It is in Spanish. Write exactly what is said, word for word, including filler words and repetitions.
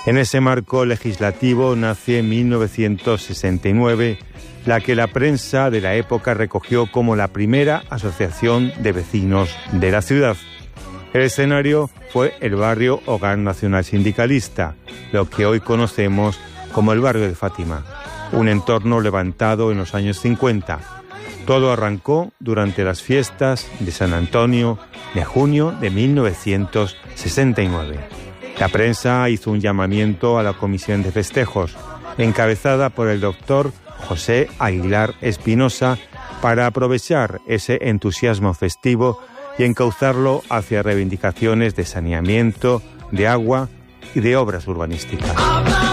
En ese marco legislativo nace en mil novecientos sesenta y nueve la que la prensa de la época recogió como la primera asociación de vecinos de la ciudad. El escenario fue el barrio Hogar Nacional Sindicalista, lo que hoy conocemos como el barrio de Fátima, un entorno levantado en los años cincuenta. Todo arrancó durante las fiestas de San Antonio de junio de mil novecientos sesenta y nueve. La prensa hizo un llamamiento a la comisión de festejos, encabezada por el doctor José Aguilar Espinosa, para aprovechar ese entusiasmo festivo y encauzarlo hacia reivindicaciones de saneamiento, de agua y de obras urbanísticas.